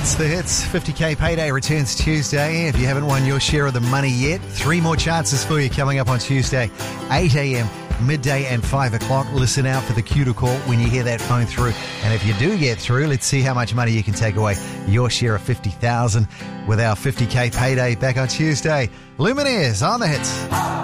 It's the Hits. 50k payday returns Tuesday. If you haven't won your share of the money yet, 3 more chances for you coming up on Tuesday, 8 a.m, midday and 5 o'clock. Listen out for the cue to call when you hear that phone through. And if you do get through, let's see how much money you can take away your share of 50,000 with our 50k payday back on Tuesday. Lumineers on the Hits.